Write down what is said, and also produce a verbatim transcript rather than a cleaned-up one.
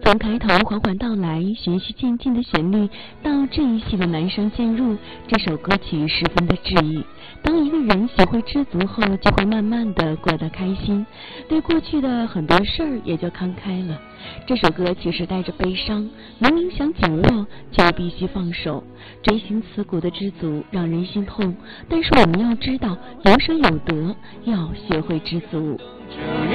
从开头缓缓到来，循序渐进的旋律，到这一系的男声渐入，这首歌曲十分的治愈。当一个人学会知足后，就会慢慢的过得开心，对过去的很多事儿也就看开了。这首歌曲是带着悲伤，明明想紧握，却必须放手。锥心刺骨的知足让人心痛，但是我们要知道，有舍有得，要学会知足。 就